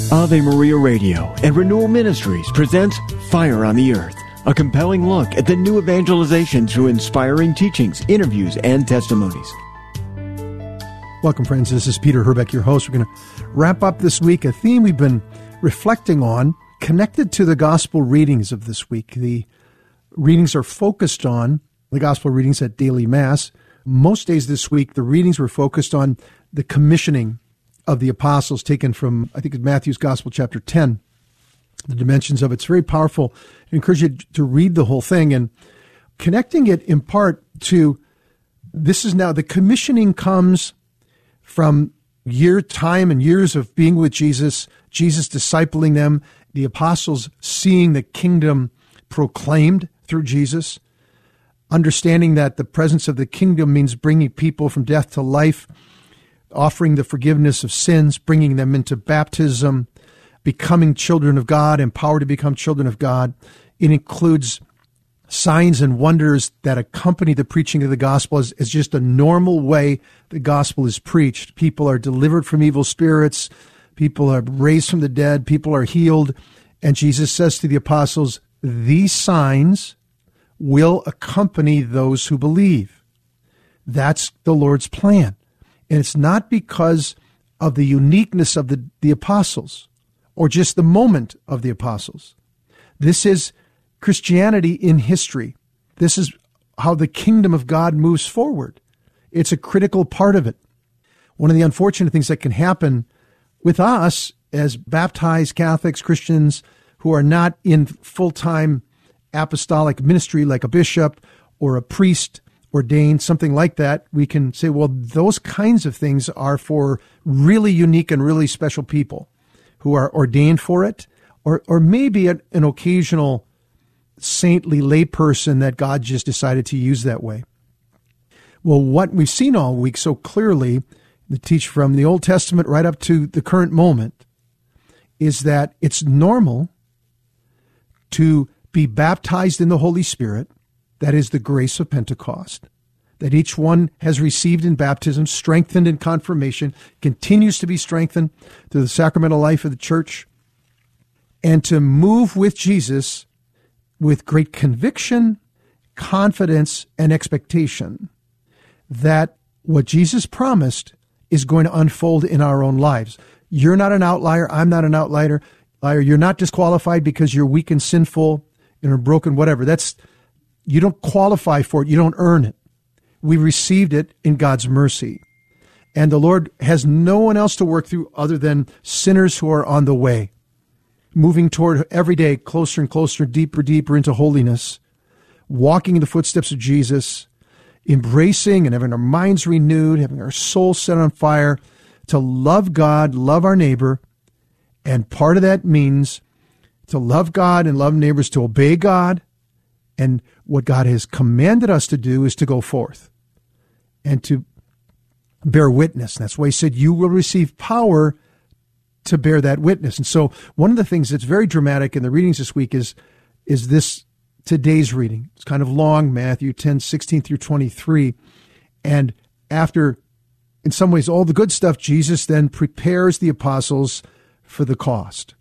Ave Maria Radio and Renewal Ministries presents Fire on the Earth, a compelling look at the new evangelization through inspiring teachings, interviews, and testimonies. Welcome, friends. This is Peter Herbeck, your host. We're going to wrap up this week a theme we've been reflecting on, connected to the gospel readings of this week. The readings are focused on the gospel readings at daily Mass. Most days this week, the readings were focused on the commissioning of the apostles, taken from, I think, it's Matthew's Gospel, chapter 10. The dimensions of it's very powerful. I encourage you to read the whole thing, and connecting it in part to, this is now, the commissioning comes from time and years of being with Jesus, Jesus discipling them, the apostles seeing the kingdom proclaimed through Jesus, understanding that the presence of the kingdom means bringing people from death to life, offering the forgiveness of sins, bringing them into baptism, becoming children of God, empowered to become children of God. It includes signs and wonders that accompany the preaching of the gospel as just a normal way the gospel is preached. People are delivered from evil spirits. People are raised from the dead. People are healed. And Jesus says to the apostles, these signs will accompany those who believe. That's the Lord's plan. And it's not because of the uniqueness of the apostles or just the moment of the apostles. This is Christianity in history. This is how the kingdom of God moves forward. It's a critical part of it. One of the unfortunate things that can happen with us as baptized Catholics, Christians who are not in full-time apostolic ministry like a bishop or a priest ordained, something like that, we can say, well, those kinds of things are for really unique and really special people who are ordained for it, or maybe an occasional saintly layperson that God just decided to use that way. Well, what we've seen all week so clearly, the teach from the Old Testament right up to the current moment, is that it's normal to be baptized in the Holy Spirit. That is the grace of Pentecost, that each one has received in baptism, strengthened in confirmation, continues to be strengthened through the sacramental life of the church, and to move with Jesus with great conviction, confidence, and expectation that what Jesus promised is going to unfold in our own lives. You're not an outlier. I'm not an outlier. You're not disqualified because you're weak and sinful and broken, whatever. You don't qualify for it. You don't earn it. We received it in God's mercy. And the Lord has no one else to work through other than sinners who are on the way, moving toward every day closer and closer, deeper, deeper into holiness, walking in the footsteps of Jesus, embracing and having our minds renewed, having our souls set on fire to love God, love our neighbor. And part of that means to love God and love neighbors, to obey God. And what God has commanded us to do is to go forth and to bear witness. That's why he said, you will receive power to bear that witness. And so one of the things that's very dramatic in the readings this week is this today's reading. It's kind of long, Matthew 10, 16 through 23. And after, in some ways, all the good stuff, Jesus then prepares the apostles for the cost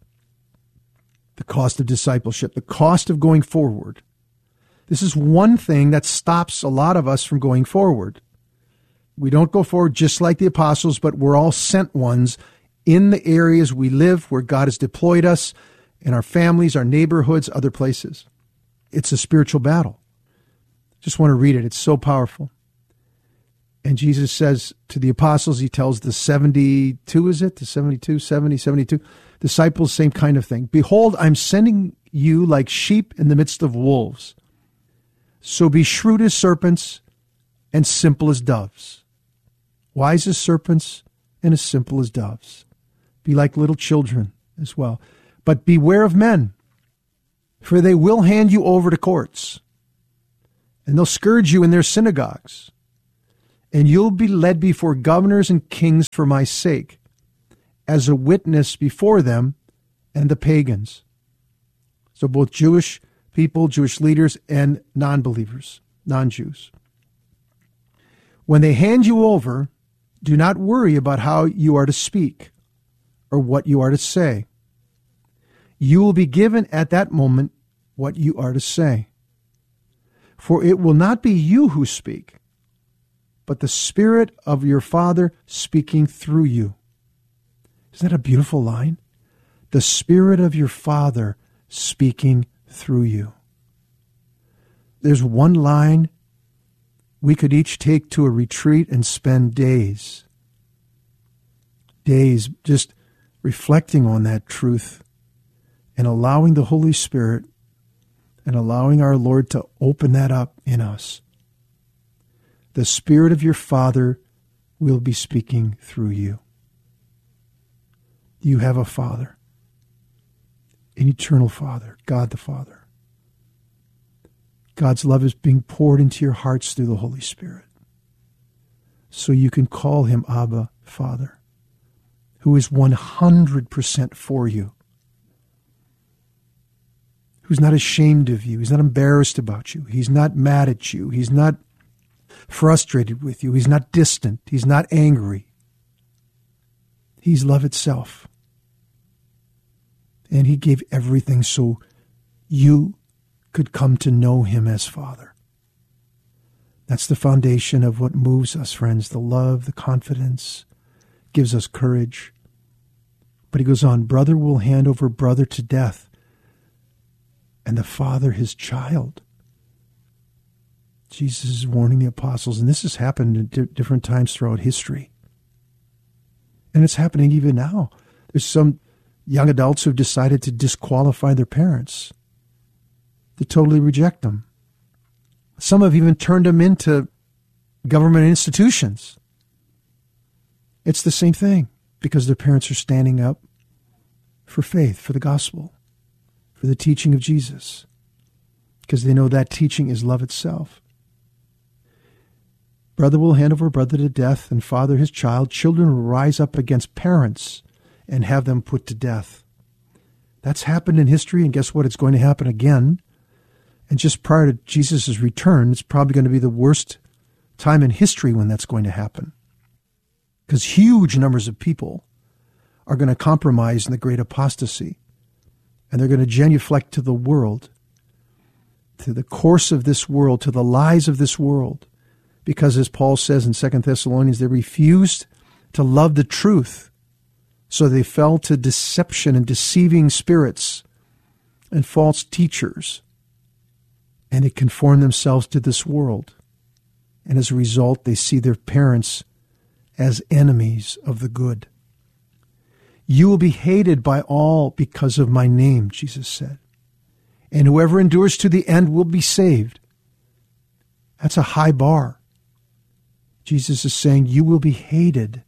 of discipleship, the cost of going forward. This is one thing that stops a lot of us from going forward. We don't go forward just like the apostles, but we're all sent ones in the areas we live where God has deployed us, in our families, our neighborhoods, other places. It's a spiritual battle. Just want to read it. It's so powerful. And Jesus says to the apostles, he tells the 72, is it? The 72, 70, 72 disciples, same kind of thing. Behold, I'm sending you like sheep in the midst of wolves. So be shrewd as serpents and simple as doves. Wise as serpents and as simple as doves. Be like little children as well. But beware of men, for they will hand you over to courts, and they'll scourge you in their synagogues, and you'll be led before governors and kings for my sake, as a witness before them and the pagans. So both Jewish people, Jewish leaders, and non-believers, non-Jews. When they hand you over, do not worry about how you are to speak or what you are to say, You will be given at that moment what you are to say. For it will not be you who speak, but the Spirit of your Father speaking through you. Isn't that a beautiful line? The Spirit of your Father speaking through you. There's one line we could each take to a retreat and spend days just reflecting on that truth and allowing the Holy Spirit and allowing our Lord to open that up in us. The Spirit of your Father will be speaking through you. You have a Father, an eternal Father, God the Father. God's love is being poured into your hearts through the Holy Spirit. So you can call him Abba, Father, who is 100% for you, who's not ashamed of you. He's not embarrassed about you. He's not mad at you. He's not frustrated with you. He's not distant. He's not angry. He's love itself. And he gave everything so you could come to know him as Father. That's the foundation of what moves us, friends. The love, the confidence, gives us courage. But he goes on, brother will hand over brother to death, and the father his child. Jesus is warning the apostles, and this has happened at different times throughout history. And it's happening even now. There's some young adults who've decided to disqualify their parents, to totally reject them. Some have even turned them into government institutions. It's the same thing, because their parents are standing up for faith, for the gospel, for the teaching of Jesus, because they know that teaching is love itself. Brother will hand over brother to death, and father his child. Children will rise up against parents and have them put to death. That's happened in history, and guess what? It's going to happen again. And just prior to Jesus' return, it's probably going to be the worst time in history when that's going to happen. Because huge numbers of people are going to compromise in the great apostasy. And they're going to genuflect to the world, to the course of this world, to the lies of this world. Because as Paul says in 2 Thessalonians, they refused to love the truth. So they fell to deception and deceiving spirits and false teachers. And they conform themselves to this world. And as a result, they see their parents as enemies of the good. You will be hated by all because of my name, Jesus said. And whoever endures to the end will be saved. That's a high bar. Jesus is saying you will be hated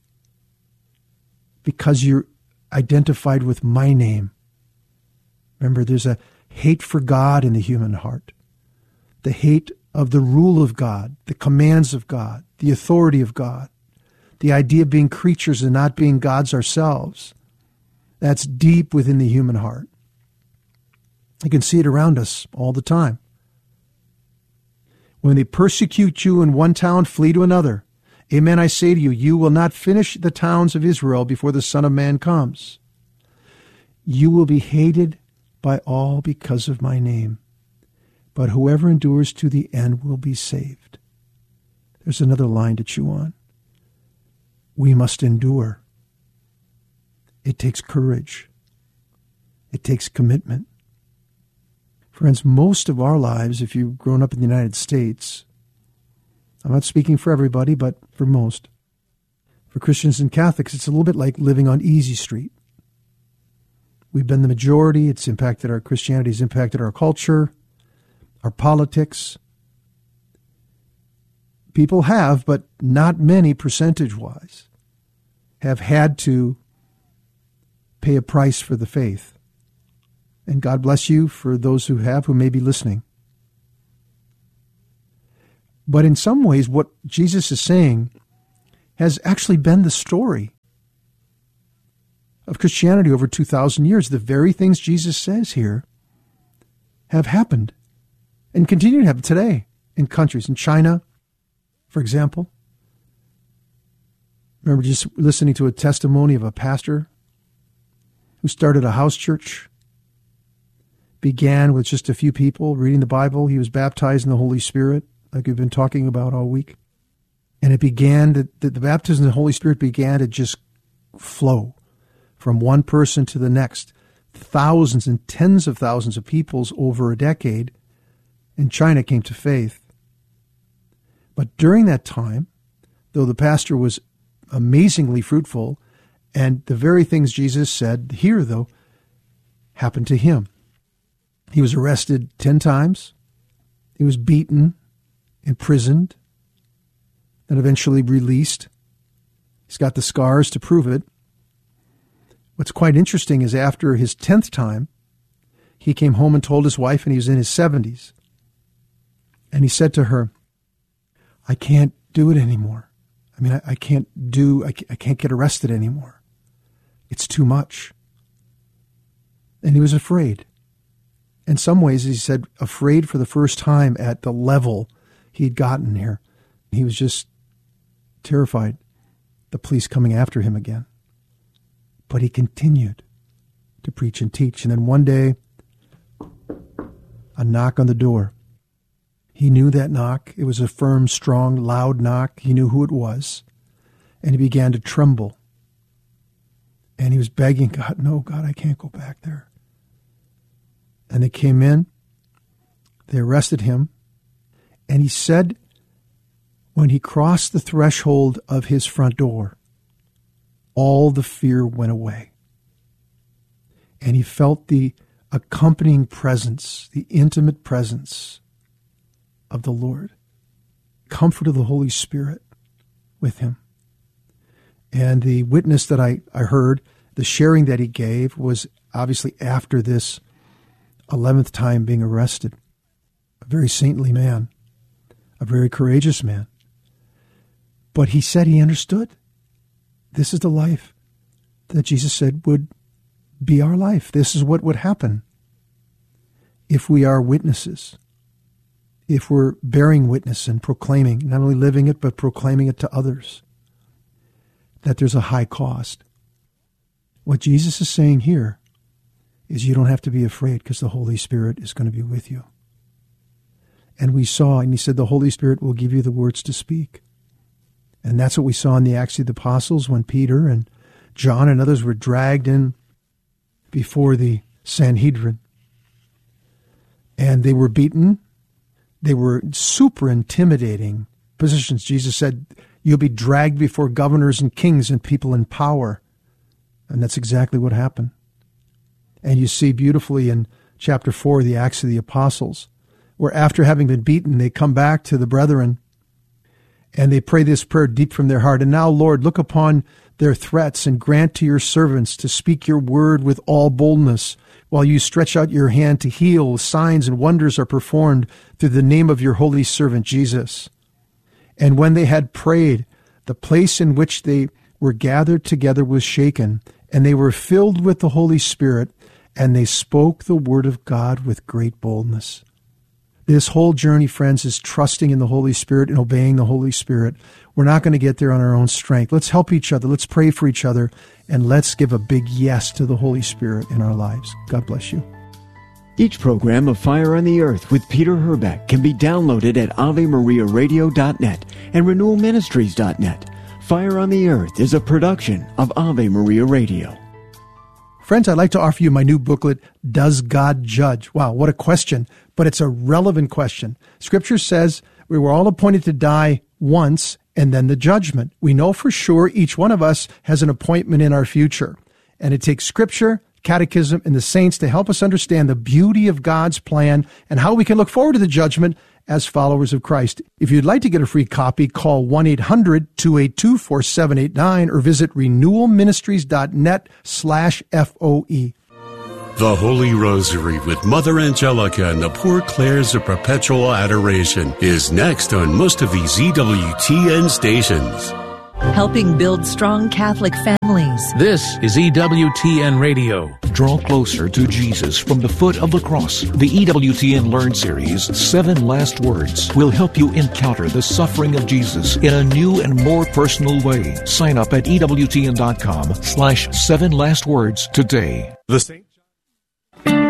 because you're identified with my name. Remember, there's a hate for God in the human heart. The hate of the rule of God, the commands of God, the authority of God, the idea of being creatures and not being gods ourselves. That's deep within the human heart. You can see it around us all the time. When they persecute you in one town, flee to another. Amen, I say to you, you will not finish the towns of Israel before the Son of Man comes. You will be hated by all because of my name. But whoever endures to the end will be saved. There's another line to chew on. We must endure. It takes courage. It takes commitment. Friends, most of our lives, if you've grown up in the United States, I'm not speaking for everybody, but for most, for Christians and Catholics, it's a little bit like living on Easy Street. We've been the majority. It's impacted our Christianity, it's impacted our culture, our politics. People have, but not many percentage-wise, have had to pay a price for the faith. And God bless you for those who have, who may be listening. But in some ways, what Jesus is saying has actually been the story of Christianity over 2,000 years. The very things Jesus says here have happened and continue to happen today in countries. In China, for example. Remember just listening to a testimony of a pastor who started a house church began with just a few people reading the Bible. He was baptized in the Holy Spirit, like we've been talking about all week. And it began, the baptism of the Holy Spirit began to just flow from one person to the next. Thousands and tens of thousands of peoples over a decade in China came to faith. But during that time, though the pastor was amazingly fruitful, and the very things Jesus said here, though, happened to him. He was arrested 10 times. He was beaten, imprisoned, and eventually released. He's got the scars to prove it. What's quite interesting is after his 10th time, he came home and told his wife, and he was in his 70s. And he said to her, I can't do it anymore. I mean, I can't get arrested anymore. It's too much. And he was afraid. In some ways, he said, afraid for the first time at the level he'd gotten here. He was just terrified, the police coming after him again. But he continued to preach and teach. And then one day, a knock on the door. He knew that knock. It was a firm, strong, loud knock. He knew who it was. And he began to tremble. And he was begging God, no, God, I can't go back there. And they came in. They arrested him. And he said, when he crossed the threshold of his front door, all the fear went away. And he felt the accompanying presence, the intimate presence of the Lord, comfort of the Holy Spirit with him. And the witness that I heard, the sharing that he gave, was obviously after this 11th time being arrested. A very saintly man, a very courageous man. But he said he understood. This is the life that Jesus said would be our life. This is what would happen if we are witnesses, if we're bearing witness and proclaiming, not only living it, but proclaiming it to others, that there's a high cost. What Jesus is saying here is you don't have to be afraid because the Holy Spirit is going to be with you. And we saw, and he said, the Holy Spirit will give you the words to speak. And that's what we saw in the Acts of the Apostles when Peter and John and others were dragged in before the Sanhedrin. And they were beaten. They were super intimidating positions. Jesus said, you'll be dragged before governors and kings and people in power. And that's exactly what happened. And you see beautifully in chapter 4 of the Acts of the Apostles, where after having been beaten, they come back to the brethren and they pray this prayer deep from their heart. And now, Lord, look upon their threats and grant to your servants to speak your word with all boldness, while you stretch out your hand to heal. Signs and wonders are performed through the name of your holy servant Jesus. And when they had prayed, the place in which they were gathered together was shaken, and they were filled with the Holy Spirit, and they spoke the word of God with great boldness. This whole journey, friends, is trusting in the Holy Spirit and obeying the Holy Spirit. We're not going to get there on our own strength. Let's help each other. Let's pray for each other. And let's give a big yes to the Holy Spirit in our lives. God bless you. Each program of Fire on the Earth with Peter Herbeck can be downloaded at AveMariaRadio.net and RenewalMinistries.net. Fire on the Earth is a production of Ave Maria Radio. Friends, I'd like to offer you my new booklet, Does God Judge? Wow, what a question, but it's a relevant question. Scripture says we were all appointed to die once and then the judgment. We know for sure each one of us has an appointment in our future. And it takes Scripture, Catechism, and the saints to help us understand the beauty of God's plan and how we can look forward to the judgment as followers of Christ. If you'd like to get a free copy, call 1-800-282-4789 or visit renewalministries.net/FOE. The Holy Rosary with Mother Angelica and the Poor Clares of Perpetual Adoration is next on most of these EWTN stations. Helping build strong Catholic families. This is EWTN Radio. Draw closer to Jesus from the foot of the cross. The EWTN Learn series, 7 Last Words, will help you encounter the suffering of Jesus in a new and more personal way. Sign up at EWTN.com/7 Last Words today. The Saints